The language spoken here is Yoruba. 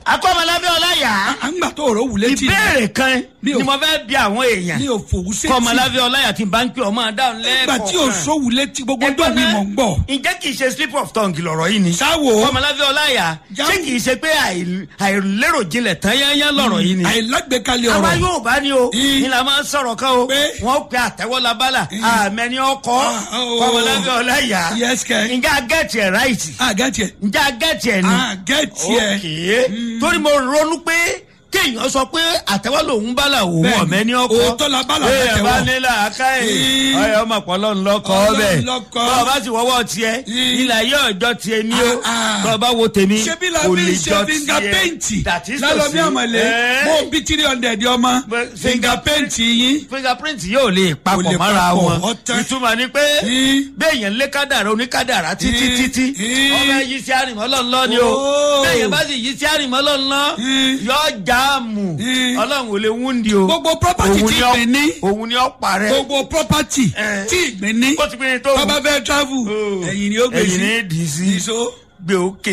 akọ́mọlábẹ́ ọláyà. à ń gbà tó ọ̀rọ̀ wù létí. ìbéèrè kan ni mo fẹ́ bi àwọn èèyàn. mi ò fòwú sétí. kọ́mọlábẹ́ ọláyà ti bá ń pè ọmọ dáhùn lẹ́ẹ̀kọ̀ọ̀kan. ìgbà tí o sọ wù létí gbogbo ọdún mi mọ̀ ń gbọ́. ǹjẹ́ kì í ṣe slip of tongue lọ̀rọ̀ yìí ni. sáwo. kọ́mọlábẹ́ ọláyà ṣé kì í ṣe pé àìlérò jinlẹ̀ tán yányán lọ́rọ̀ yìí ni. àìlágbèkalẹ̀ ọ̀rọ̀. àwa yóò bá ní o ní la máa ń sọ̀rọ̀ kan o wọ́n pe àtẹ́wọ́lábálà àmẹ́ni ọkọ̀ kọ́mọlábẹ́ ọláyà. ǹjẹ́ agẹ́tì ẹ̀ ráìtì. ǹjẹ́ agẹ́tì ẹ̀ ni. agẹ́tì ẹ̀. torí mo ronú pé kéèyàn sọ pé àtẹwọ́ lòun bá là òun ọ̀mẹ́ ní ọkọ. òótọ́ la bá là àtẹwọ́. èèyàn bá nílà aká ẹ̀ ọ̀yọ́ ọmọ pọ̀lọ́ ńlọkọ̀ ọbẹ̀. bọ́ọ̀ bá sì wọ́wọ́ tiẹ̀ ilà yóò ọjọ́ tiẹ̀ ní o. bọ́ọ̀ bá wo tèmi kò lè jọ tiẹ̀. lálọ́bí àmọ̀lẹ́ mo bí 300 ọmọ fingerprint yín. fingerprint yóò lè papọ̀ mára wọn. ìtumọ̀ ni pé béèyàn lé kádàrá oníkádàrá títí ọmọ yìí sí àrìmọ́ lọ́nlọ́ ni o. béèyàn bá sì yìí sí àrìmọ́ lọ́nlọ́ yọ já mu ọlọ́run ò lè wúndi o. gbogbo property tí ìgbìn ní. òun ni ó parẹ́. gbogbo property tí ìgbìn ní. ó ti gbìn ní tó. bàbá fẹ́ travel. ẹ̀yìn ni ó gbé sí. ẹ̀yìn ni dì í sí. gbé òkè.